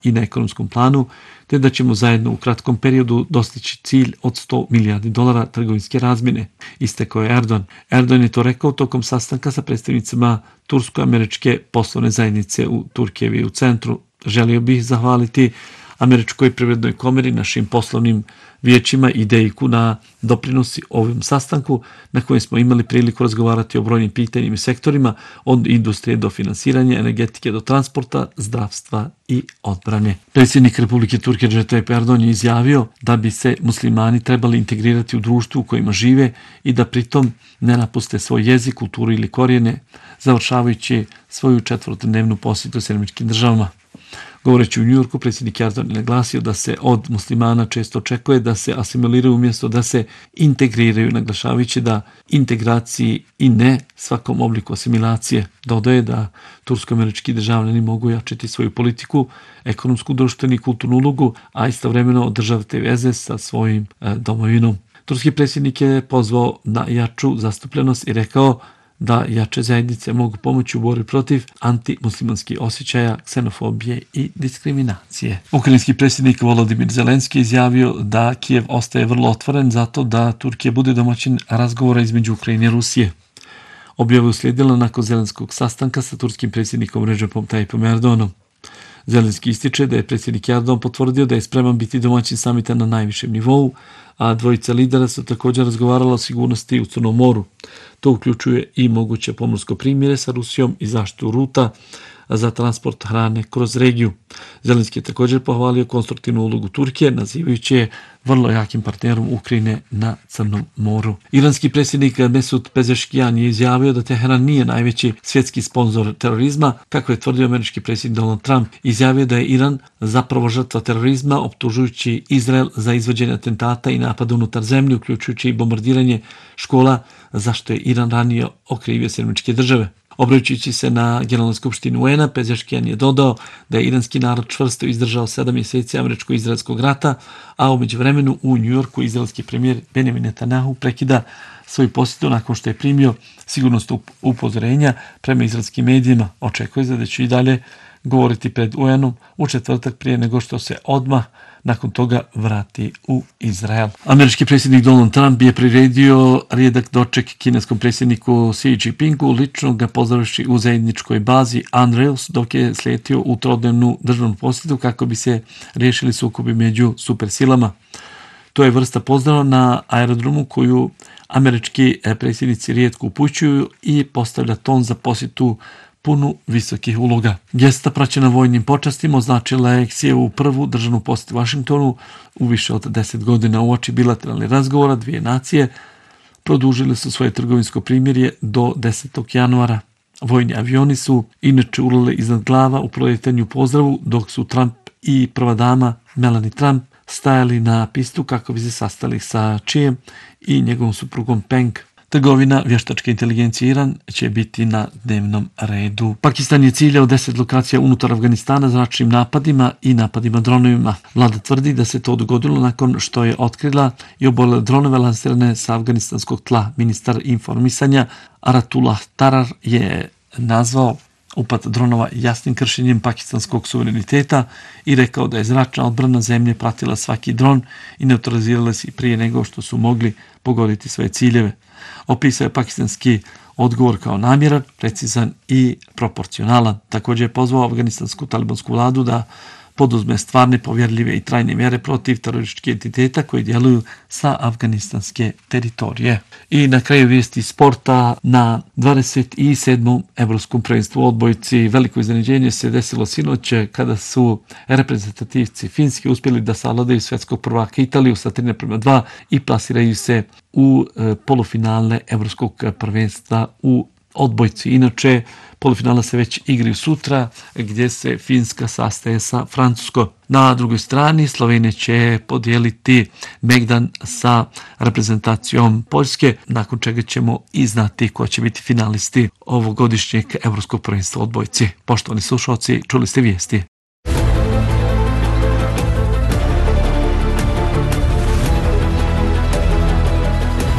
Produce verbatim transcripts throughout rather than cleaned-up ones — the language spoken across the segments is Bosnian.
i na ekonomskom planu, te da ćemo zajedno u kratkom periodu dostići cilj od sto milijardi dolara trgovinske razmjene, istekao je Erdogan. Erdogan je to rekao tokom sastanka sa predstavnicima tursko-američke poslovne zajednice u Turkijevi u centru. Želio bih zahvaliti Američkoj privrednoj komori, našim poslovnim vijećima i Dejku na doprinosi ovom sastanku na kojem smo imali priliku razgovarati o brojnim pitanjima i sektorima od industrije do finansiranja, energetike do transporta, zdravstva i odbrane. Predsjednik Republike Turske Recep Tayyip Erdogan je izjavio da bi se muslimani trebali integrirati u društvu u kojima žive i da pritom ne napuste svoj jezik, kulturu ili korijene, završavajući svoju četvrtodnevnu posjetu Sjedinjenim Državama. Govoreći u Njujorku, predsjednik Erdogan je naglasio da se od muslimana često očekuje da se asimiliraju umjesto da se integriraju, naglašavajući da integraciji i ne svakom obliku asimilacije. Dodaje da tursko-američki državljani mogu jačiti svoju politiku, ekonomsku, društvenu i kulturnu ulogu, a istovremeno održavati veze sa svojim e, domovinom. Turski predsjednik je pozvao na jaču zastupljenost i rekao da jače zajednice mogu pomoći u borbi protiv antimuslimanskih osjećaja, ksenofobije i diskriminacije. Ukrajinski predsjednik Volodimir Zelenski izjavio da Kijev ostaje vrlo otvoren zato da Turkija bude domaćin razgovora između Ukrajine i Rusije. Objava je uslijedila nakon Zelenskog sastanka sa turskim predsjednikom Recepom Tayyipom Erdoganom. Zelenski ističe da je predsjednik Erdogan potvrdio da je spreman biti domaćin samita na najvišem nivou, a dvojica lidera su također razgovarala o sigurnosti u Crnom moru. To uključuje i moguće pomorsko primjere sa Rusijom i zaštitu ruta za transport hrane kroz regiju. Zelenski je također pohvalio konstruktivnu ulogu Turkije, nazivajući je vrlo jakim partnerom Ukrajine na Crnom moru. Iranski predsjednik Mesud Pezeshkian je izjavio da Teheran nije najveći svjetski sponzor terorizma, kako je tvrdio američki predsjednik Donald Trump. Izjavio da je Iran zapravo žrtva terorizma, optužujući Izrael za izvođenje atentata i napada unutar zemlje, uključujući i bombardiranje škola, zašto je Iran ranije okrivio Sjedinjene Države. Obraćajući se na Generalnoj skupštini U N-a, Pezeshkian je dodao da je iranski narod čvrsto izdržao sedam mjeseci američko-izraelskog rata, a u međuvremenu u Njujorku izraelski premijer Benjamin Netanyahu prekida svoju posjetu nakon što je primio sigurnosno upozorenja prema izraelskim medijima. Očekuje se da će i dalje govoriti pred U N-om u četvrtak prije nego što se odmah nakon toga vrati u Izrael. Američki predsjednik Donald Trump je priredio rijedak doček kineskom predsjedniku Xi Jinpingu, lično ga pozdravivši u zajedničkoj bazi Unrails, dok je sletio u trodnevnu državnu posjetu kako bi se riješili sukobi među supersilama. To je vrsta pozdrava na aerodromu koju američki predsjednici rijetko upućuju i postavlja ton za posjetu punu visokih uloga. Gesta praćena vojnim počastima označila je Xijevu prvu državnu posjetu Vašingtonu u više od deset godina. Uoči bilateralnih razgovora dvije nacije produžile su svoje trgovinsko primirje do desetog januara. Vojni avioni su inače ulele iznad glava u proletanju pozdravu, dok su Trump i prva dama Melanie Trump stajali na pistu kako bi se sastali sa Xijem i njegovom suprugom Peng. Trgovina vještačke inteligencije Iran će biti na dnevnom redu. Pakistan je ciljao deset lokacija unutar Afganistana zračnim napadima i napadima dronovima. Vlada tvrdi da se to dogodilo nakon što je otkrila i oborila dronove lansirane sa afganistanskog tla. Ministar informisanja Aratullah Tarar je nazvao upad dronova jasnim kršenjem pakistanskog suvereniteta i rekao da je zračna odbrana zemlje pratila svaki dron i neutralizirala se prije nego što su mogli pogoditi svoje ciljeve. Opisao je pakistanski odgovor kao namjeran, precizan i proporcionalan. Također je pozvao afganistansku talibansku vladu da poduzme stvarne, povjerljive i trajne mjere protiv terorističkih entiteta koji djeluju sa afganistanske teritorije. I na kraju vijesti sporta, na dvadeset sedmom Evropskom prvenstvu odbojci veliko iznenađenje se desilo sinoć kada su reprezentativci Finske uspjeli da savladaju svjetskog prvaka Italiju sa tri naprema dva i plasiraju se u polufinale Evropskog prvenstva u odbojci. Inače, polufinala se već igraju sutra, gdje se Finska sastaje sa Francuskom. Na drugoj strani Slovenija će podijeliti megdan sa reprezentacijom Poljske, nakon čega ćemo i znati ko će biti finalisti ovogodišnjeg Evropskog prvenstva odbojci. Poštovani slušalci, čuli ste vijesti.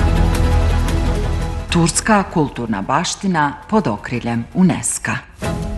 Turska kulturna baština pod okriljem UNESCO-a.